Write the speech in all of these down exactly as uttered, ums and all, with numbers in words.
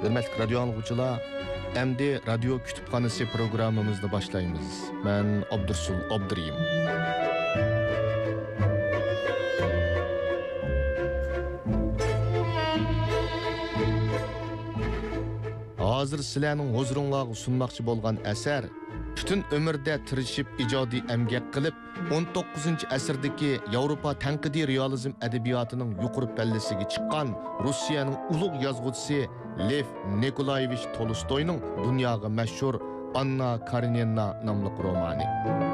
Hürmetli radyo anlıqçılar, endi radyo kütüphanesi programımızda başlayımız. Ben Abdursul Abduriyim. Hazır sizlarning huzuringizga sunmoqchi bo'lgan asar bütün ömürde tirishib ijodiy emgak qilib o'n to'qqizinchi asrdagi Yevropa tanqidiy realizm adabiyotining yuqori pallasiga chiqqan Rossiyaning ulug' yozuvchisi Lev Nikolayevich Tolstoyning dunyoga mashhur Anna Karenina nomli romani.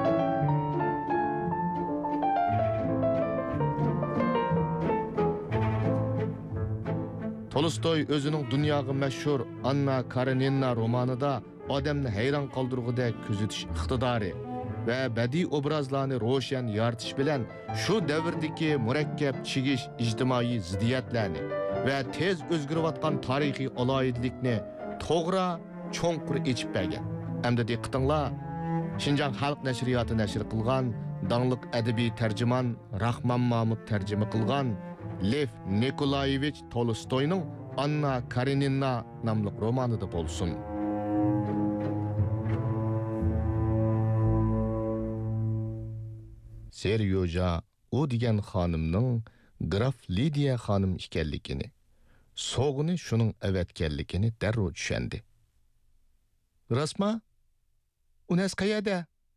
Tolstoy özünün dunyoga mashhur Anna Karenina romanida odamni hayron qoldirgudek kuzatish iqtidori va badiiy obrazlarni ro'shan yoritish bilan shu davrdagi murakkab chigish ijtimoiy ziddiyatlarni va tez o'zgarayotgan tarixiy aloyidlikni to'g'ri cho'nqur echib bergan. Hamda diqqatinglar, Şinjan Xalq nashriyoti nashr qilgan dangliq adabiy tarjimon Rahmon Mahmud tarjima qilgan Lev Nikolayevich Tolstoyning Anna Karenina nomli romanida bo'lsin. Seryoja o degan xonimning Graf Lidiya xonim ekanligini, so'g'ini shuning avatganligini darrov tushundi. Rasma? Unas qayerda?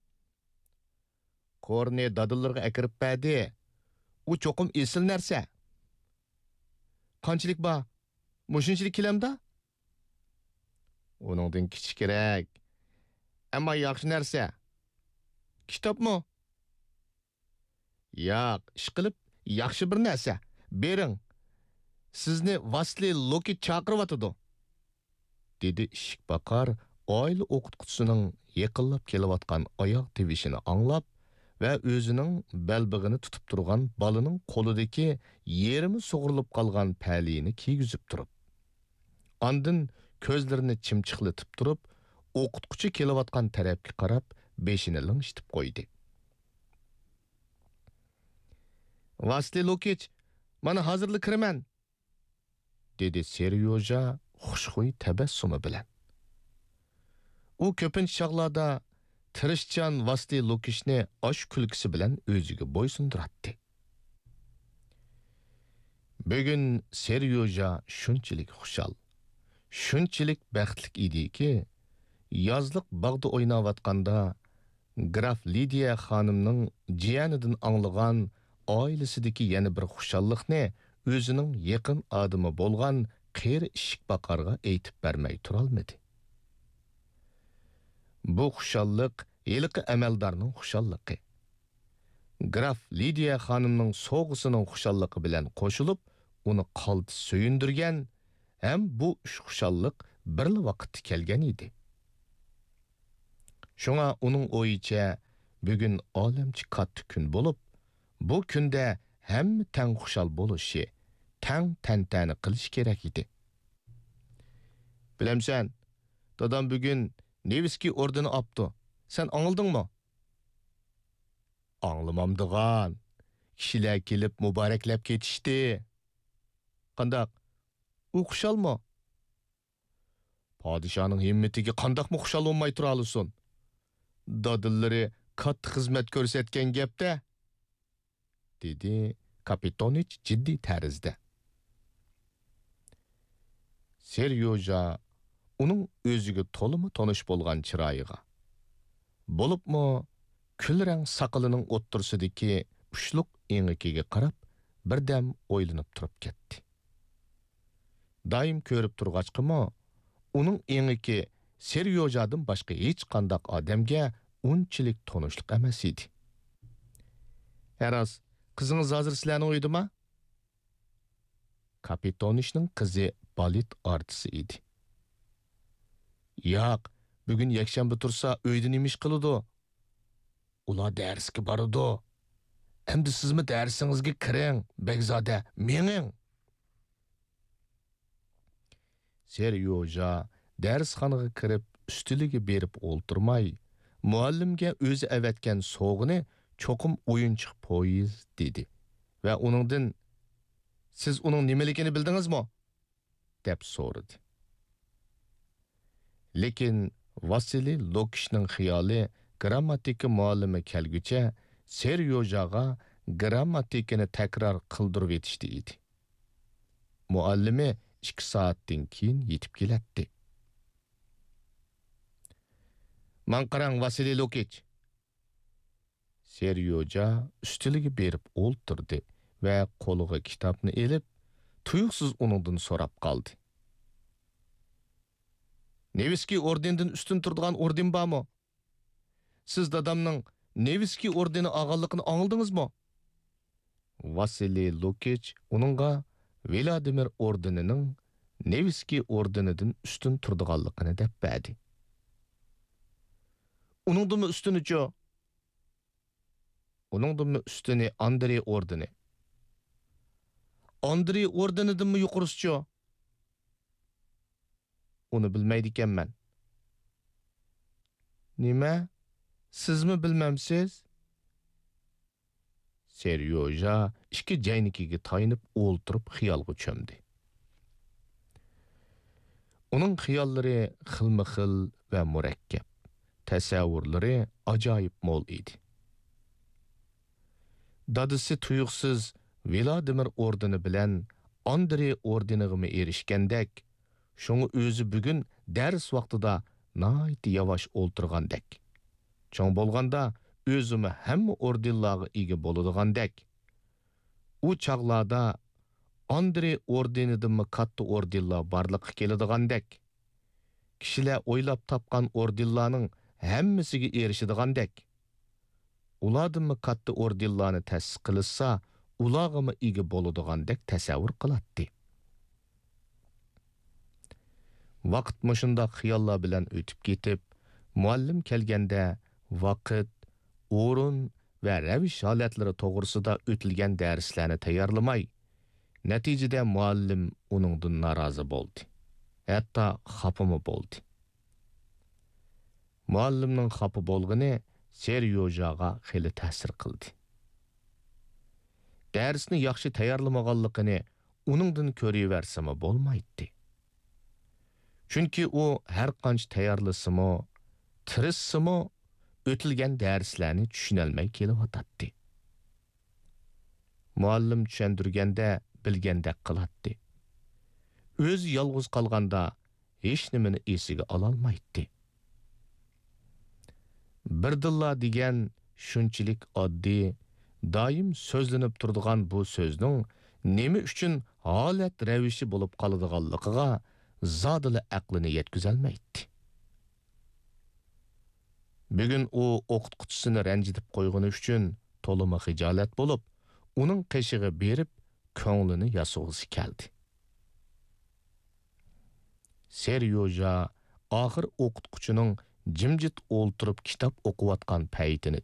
Qo'rni dadillarga akirib berdi. U cho'qim esil narsa. Qanchalik bor? Mushunchalik kelamda? Uningdan kichikroq. Ammo yaxshi narsa. Kitobmi? Yo'q, ish qilib yaxshi bir narsa. Bering. Sizni Vasli Loki chaqiryotdi, dedi ishik baqar oila o'qituvchisining yaqinlab kelayotgan oyoq tevishini anglab va o'zining balbig'ini tutib turgan balining qo'lidagi yerimi sug'urilib qolgan palini kiygizib turib. Ondan ko'zlarini chimchiqlatib turib, o'qituvchi kelayotgan tarafga qarab beshini lingshitib qo'ydi. Vasli Lokich, mana hozirlik kiraman, dedi Seryoja xushxuy tabassumi bilan. U ko'pincha chog'larda tirishchan Vasli Lokichni osh kulkisi bilan o'ziga bo'ysundiratdi. Bugun Seryoja shunchalik xushal, shunchalik baxtli ediki, yozliq bog'da o'ynayotganda Graf Lidiya xonimning jiyanidan anglagan oilasidagi yana bir xushallikni o'zining yaqin odami bo'lgan qeri ishik baqarga aytib bermay turolmadi. Bu xushallik yilqi amaldorning xushalligi. Graf Lidiya xonimning so'g'isining xushalligi bilan qo'shilib, uni qaltis suyundirgan ham bu uch xushallik bir vaqt kelgan edi. Shunga uning o'yicha bugun olamchi katta kun bo'lib, bu kunda hamma tang xushal bo'lishi, tang tantani qilish kerak edi. Bilamsan, dadam bugun Nevskiy ordeni opdi. Sen anıldыңmı? Anlamamdıgan. Kishilar kelib muboraklab ketishdi. Qandaq? U xushalmi? Padişahning himmatiga qandaqmi xushal bo'lmay tura olsin? Dadillari katta xizmat ko'rsatgan gapda, dedi Kapitonich jiddiy tarzda. Seryoja uning o'ziga to'limi tonish bo'lgan chiroyiga, bo'libmi kulrang saqalining o'ttirsidagi ushluq engikiga qarab birdam o'ylanib turib ketdi. Doim ko'rib turg'achqimi, uning engiki Seryojadan boshqa hech qanday odamga unchalik tonishliq emas edi. Haras, qizingiz hozir sizlarning uydimi? Kapitonishning qizi balet artisi edi. Yo'q, bugun yakshanba tursa uyda nima ish qiladi? Ular darsga boradi. Endi sizmi darsingizga kiring, Begzoda, mening. Seryoja darsxonaga kirib ustiliga berib o'ltirmay, muallimga o'zi avatgan so'g'ini cho'qim o'yinchiq poyiz dedi va uningdan siz uning nimaligini bildingizmi? deb so'radi. Lekin Vasiliy Lokishning xiyoli grammatika muallimi kelgucha Seryojaga grammatikani takror qildirib etishdi edi. Muallimi ikki soatdan keyin yetib keladi. "Man qarang Vasiliy Lokich." Seryoja ustiliga berib o'ltirdi va qo'liga kitobni elib, tuyuqsiz uningdan so'rab qoldi. "Nevskiy ordendan ustun turadigan orden bormi? Siz dadamning Nevskiy ordeni og'anligini angladingizmi?" Vasiliy Lokich uningga Vladimir ordenining Nevskiy ordenidan ustun turadiganligini deb berdi. "Uningdimi ustunichi? Uningdimi ustuni Andrey ordeni? Andrey ordenidanmi yuqorisichi? Uni bilmaydi ekanman." "Nima? Sizmi bilmamsiz?" Seryoja ikki jaynikiga tayinib o'ltirib xiyolga cho'mdi. Uning xiyollari xilma-xil va murakkab, tasavvurlari ajoyib mo'l edi. Dadisi tuyuqsiz Vladimir ordeni bilan Andrey ordenigami erishgandek, şoňa o'zi bugun dars vaqtida nayt yavaş o'ltirgandek. Çoň bolganda özümi hamma ordenlarga ega bo'ladigandek. U çağlarda Andrey ordenidanmi katta ordenlar barliqqa keladigandek. Kishilar o'ylab topgan ordenlarning hammasiga erishidigandek. Ulardanmi katta ordenlarni ta'sis qilsa, ulargami ega bo'ladigandek tasavvur qiladi. Vaqt mushunda xiyollar bilan o'tib ketib, muallim kelganda vaqt, o'rin va ravish holatlari to'g'risida o'tilgan darslarni tayyorlamay, natijada muallim uningdan norozi bo'ldi. Hatto xafami bo'ldi. Muallimning xafa bo'lgani Seryojaga xili ta'sir qildi. Darsni yaxshi tayyorlamaganligini uningdan ko'raversami bo'lmaydi. Chunki u har qancha tayyorlasimi, tirissimi, o'tilgan darslarni tushunolmay kelyotdi. Muallim tushundirganda bilgandek qiladi. O'zi yolg'iz qolganda hech nimani esiga ololmaydi. Birdilla degan shunchalik oddiy, doim so'zlanib turadigan bu so'zning nima uchun holat ravishi bo'lib qoladiganligiga zodila aqlini yetkazolmaydi. Bugun u o'qituvchisini ranjitib qo'ygani uchun to'lima xijolat bo'lib, uning qishig'i berib, ko'nglini yasug'isi keldi. Seryoja oxir o'qituvchining jimjit o'ltirib kitob o'qiyotgan paytini